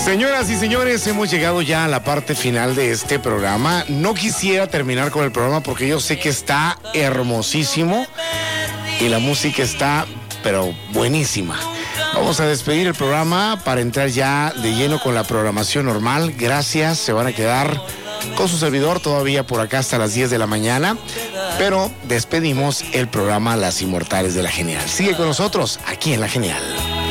Señoras y señores, hemos llegado ya a la parte final de este programa. No quisiera terminar con el programa porque yo sé que está hermosísimo y la música está, pero buenísima. Vamos a despedir el programa para entrar ya de lleno con la programación normal. Gracias, se van a quedar con su servidor todavía por acá hasta las 10 de la mañana, pero despedimos el programa Las Inmortales de la Genial. Sigue con nosotros aquí en La Genial.